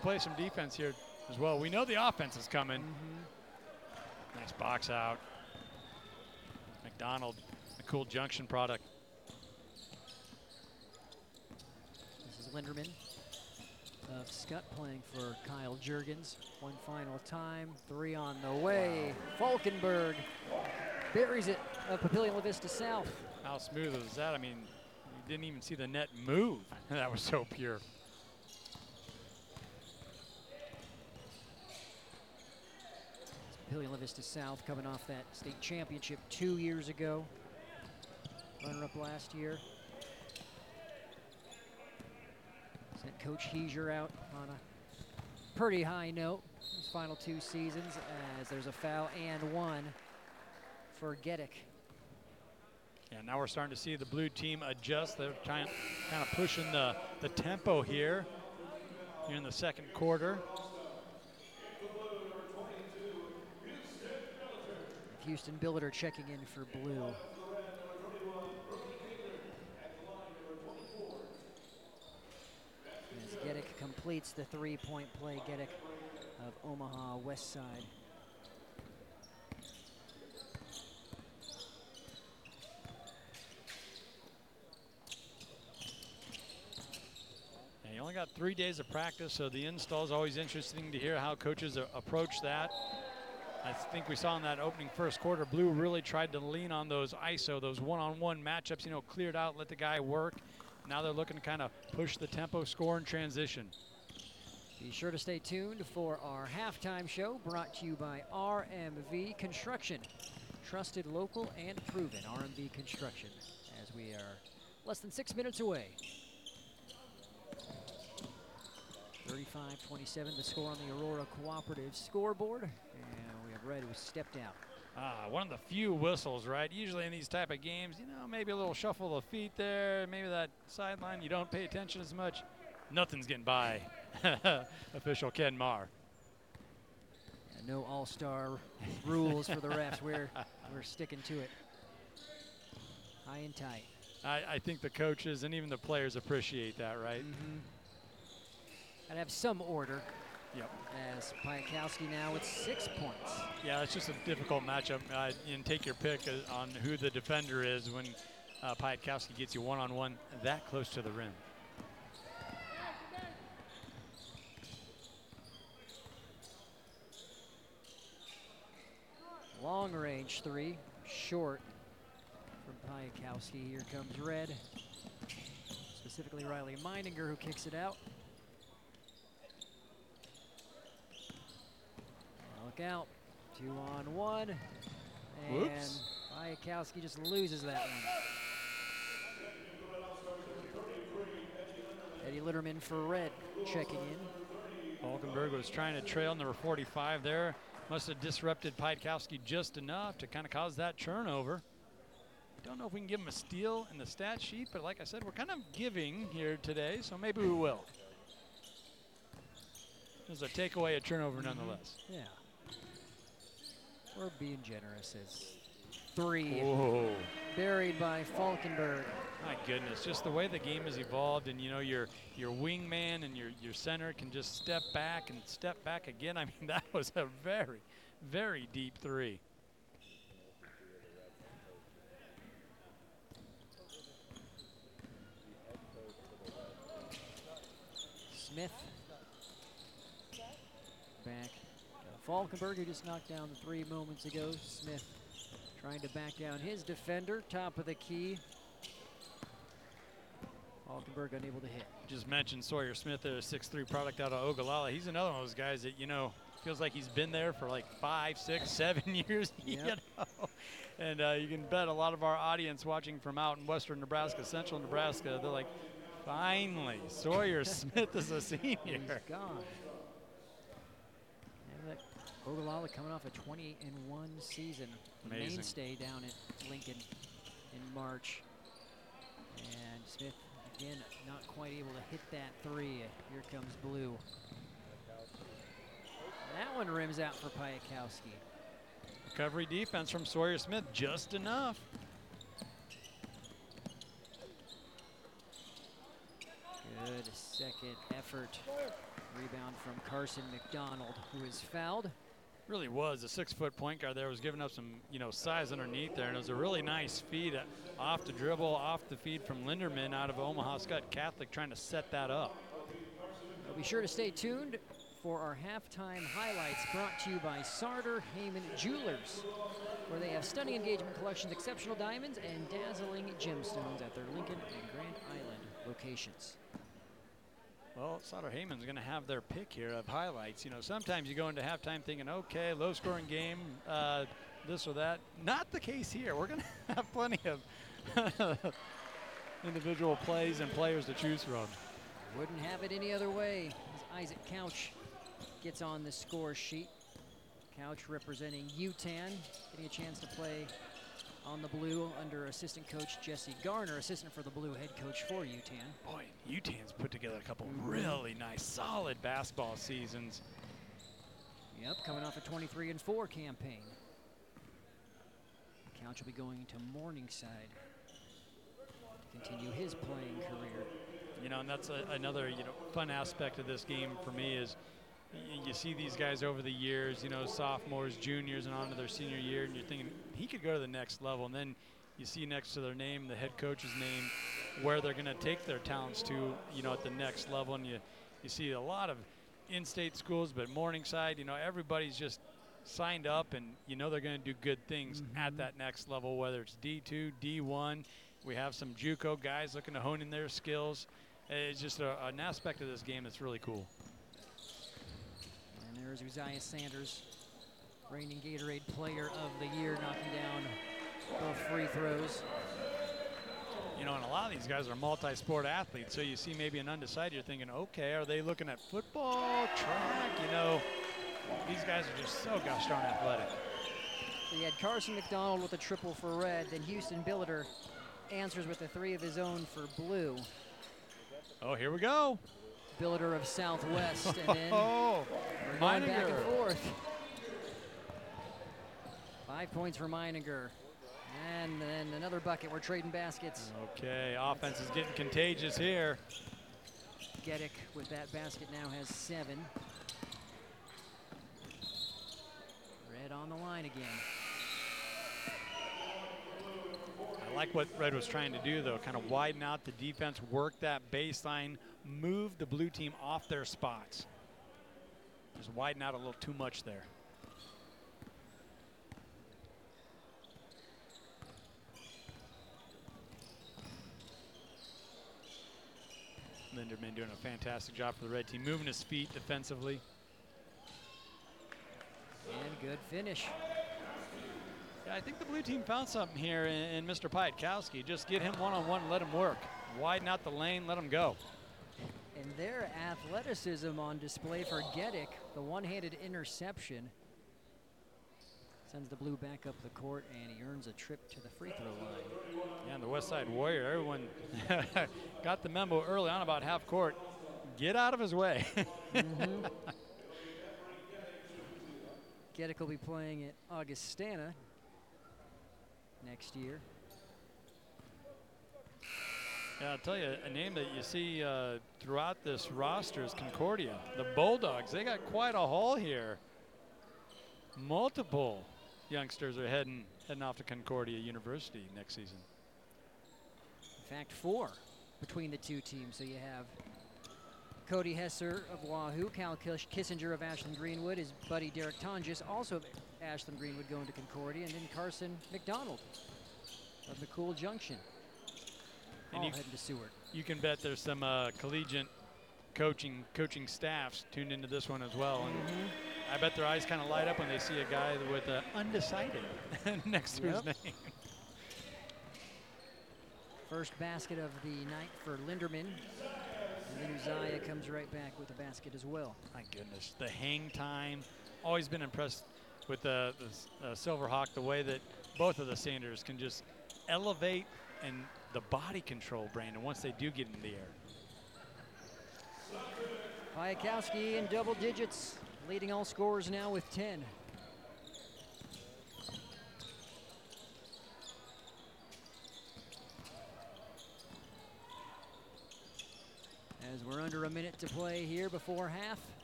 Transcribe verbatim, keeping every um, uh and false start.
play some defense here as well. We know the offense is coming. Mm-hmm. Nice box out. McDonald, a cool junction product. This is Linderman of Scott playing for Kyle Jurgens. One final time, three on the way. Wow. Falkenberg buries it of Papillion La Vista South. How smooth was that? I mean, you didn't even see the net move. That was so pure. Papillion La Vista South coming off that state championship two years ago. Runner-up last year. Sent Coach Heiser out on a pretty high note his final two seasons, as there's a foul and one for Geddick. Yeah, now we're starting to see the blue team adjust. They're trying, kind of pushing the, the tempo here, here in the second quarter. Houston Billiter checking in for blue. As Geddick completes the three-point play, Geddick of Omaha West Side. And you only got three days of practice, so the install is always interesting to hear how coaches approach that. I think we saw in that opening first quarter, Blue really tried to lean on those I S O, those one-on-one matchups, you know, cleared out, let the guy work. Now they're looking to kind of push the tempo, score, and transition. Be sure to stay tuned for our halftime show, brought to you by R M V Construction. Trusted, local, and proven. R M V Construction, as we are less than six minutes away. thirty-five twenty-seven, the score on the Aurora Cooperative scoreboard. And we have Red, who stepped out. Ah, one of the few whistles, right? Usually in these type of games, you know, maybe a little shuffle of feet there, maybe that sideline, you don't pay attention as much. Nothing's getting by official Ken Marr. Yeah, no all-star rules for the refs. We're, we're sticking to it. High and tight. I, I think the coaches and even the players appreciate that, right? Mm-hmm. I'd have some order. Yep. As Piakowski now with six points. Yeah, it's just a difficult matchup. Uh, and take your pick on who the defender is when uh, Piakowski gets you one-on-one that close to the rim. Long range three, short from Piakowski. Here comes Red. Specifically Riley Meininger, who kicks it out. Look out, two on one, and Whoops. Piakowski just loses that one. Eddie Litterman for Red checking in. Falkenberg was trying to trail number forty-five there. Must have disrupted Piakowski just enough to kind of cause that turnover. Don't know if we can give him a steal in the stat sheet, but like I said, we're kind of giving here today, so maybe we will. There's a takeaway, a turnover nonetheless. Yeah. We're being generous as three. Whoa. Buried by Falkenberg. My goodness, just the way the game has evolved, and you know, your your wingman and your, your center can just step back and step back again. I mean, that was a very, very deep three. Smith. Back. Falkenberg, who just knocked down the three moments ago. Smith trying to back down his defender. Top of the key. Falkenberg unable to hit. Just mentioned Sawyer Smith, a six three product out of Ogallala. He's another one of those guys that, you know, feels like he's been there for like five, six, seven years. Yep. You know? And uh, you can bet a lot of our audience watching from out in western Nebraska, central Nebraska, they're like, finally, Sawyer Smith is a senior. He's gone. Ogallala coming off a twenty and one season. Amazing. Mainstay down at Lincoln in March. And Smith, again, not quite able to hit that three. Here comes Blue. That one rims out for Piakowski. Recovery defense from Sawyer Smith, just enough. Good second effort. Rebound from Carson McDonald, who is fouled. Really was a six-foot point guard there. Was giving up some, you know, size underneath there, and it was a really nice feed uh, off the dribble, off the feed from Linderman out of Omaha Skutt Catholic, trying to set that up. Well, be sure to stay tuned for our halftime highlights, brought to you by Sartor Heyman Jewelers, where they have stunning engagement collections, exceptional diamonds, and dazzling gemstones at their Lincoln and Grand Island locations. Well, Sartor Heyman's going to have their pick here of highlights. You know, sometimes you go into halftime thinking, okay, low-scoring game, uh, this or that. Not the case here. We're going to have plenty of individual plays and players to choose from. Wouldn't have it any other way as Isaac Couch gets on the score sheet. Couch representing UTAN, getting a chance to play on the blue under assistant coach Jesse Garner, assistant for the blue head coach for UTAN. Boy, UTAN's put together a couple Mm-hmm. really nice, solid basketball seasons. Yep, coming off a twenty-three and four campaign. Couch will be going to Morningside to continue his playing career. You know, and that's a, another, you know, fun aspect of this game for me is y you see these guys over the years, you know, sophomores, juniors, and on to their senior year, and you're thinking he could go to the next level. And then you see next to their name, the head coach's name, where they're going to take their talents to, you know, at the next level. And you, you see a lot of in-state schools, but Morningside, you know, everybody's just signed up, and you know they're going to do good things Mm-hmm. at that next level, whether it's D two, D one. We have some JUCO guys looking to hone in their skills. It's just a, an aspect of this game that's really cool. And there's Uzziah Sanders, reigning Gatorade Player of the Year, knocking down both free throws. You know, and a lot of these guys are multi-sport athletes, so you see maybe an undecided, you're thinking, okay, are they looking at football, track? You know, these guys are just so gosh darn athletic. So you had Carson McDonald with a triple for red, then Houston Billiter answers with a three of his own for blue. Oh, here we go. Billiter of Southwest, and then Oh, we're going back and Meininger. forth. Five points for Meininger. And then another bucket. We're trading baskets. Okay, offense is getting contagious here. Geddick with that basket now has seven. Red on the line again. I like what Red was trying to do, though, kind of widen out the defense, work that baseline, move the blue team off their spots. Just widen out a little too much there. Linderman doing a fantastic job for the red team, moving his feet defensively. And good finish. Yeah, I think the blue team found something here in, in Mister Piatkowski. Just get him one-on-one and let him work. Widen out the lane, let him go. And their athleticism on display for Geddick. The one-handed interception sends the blue back up the court, and he earns a trip to the free throw line. Yeah, and the West Side Warrior, everyone got the memo early on about half court. Get out of his way. Mm-hmm. Geddick will be playing at Augustana next year. Yeah, I'll tell you, a name that you see uh, throughout this roster is Concordia. The Bulldogs, they got quite a haul here. Multiple youngsters are heading heading off to Concordia University next season. In fact, four between the two teams. So you have Cody Hesser of Wahoo, Cal Kish Kissinger of Ashland Greenwood, his buddy Derek Tonjes, also of Ashland Greenwood, going to Concordia, and then Carson McDonald of McCool Junction, And all you, heading to Seward. you can bet there's some uh, collegiate coaching coaching staffs tuned into this one as well. And Mm-hmm. I bet their eyes kind of light up when they see a guy with uh, undecided next to Yep. his name. First basket of the night for Linderman. And then Uzziah comes right back with a basket as well. My goodness, the hang time. Always been impressed with the, the uh, Silverhawk, the way that both of the Sanders can just elevate and the body control, Brandon, once they do get in the air. Piatkowski in double digits, leading all scorers now with ten. As We're under a minute to play here before half.